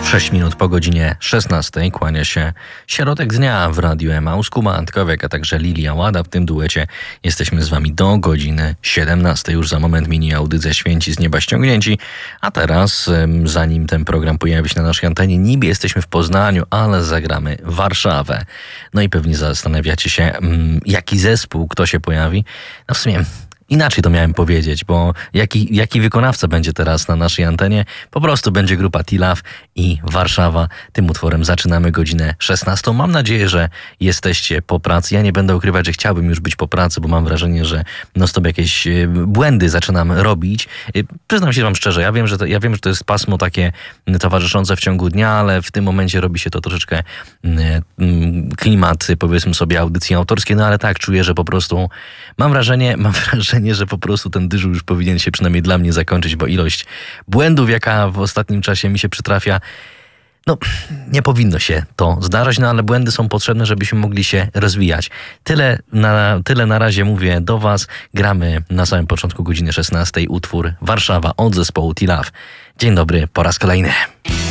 6 minut po godzinie 16 kłania się środek dnia w Radiu Emaus. Kuba Antkowiak, a także Lilia Łada. W tym duecie jesteśmy z wami do godziny 17. Już za moment mini audycja Święci z nieba ściągnięci. A teraz, zanim ten program pojawi się na naszej antenie, niby jesteśmy w Poznaniu, ale zagramy Warszawę. No i pewnie zastanawiacie się, jaki zespół, kto się pojawi. No w sumie inaczej to miałem powiedzieć, bo jaki wykonawca będzie teraz na naszej antenie? Po prostu będzie grupa T-Love i Warszawa. Tym utworem zaczynamy godzinę 16. Mam nadzieję, że jesteście po pracy. Ja nie będę ukrywać, że chciałbym już być po pracy, bo mam wrażenie, że non-stop jakieś błędy zaczynam robić. Przyznam się wam szczerze, ja wiem, że to jest pasmo takie towarzyszące w ciągu dnia, ale w tym momencie robi się to troszeczkę klimat, powiedzmy sobie, audycji autorskiej, no ale tak, czuję, że po prostu mam wrażenie, że po prostu ten dyżur już powinien się przynajmniej dla mnie zakończyć, bo ilość błędów, jaka w ostatnim czasie mi się przytrafia, no nie powinno się to zdarzać, no ale błędy są potrzebne, żebyśmy mogli się rozwijać. Tyle na razie mówię do was. Gramy na samym początku godziny 16 utwór Warszawa od zespołu T-Love. Dzień dobry po raz kolejny.